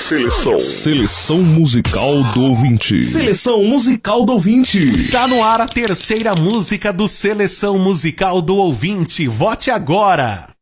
Seleção musical do ouvinte. Seleção musical do ouvinte. Está no ar a terceira música do Seleção Musical do Ouvinte. Vote agora!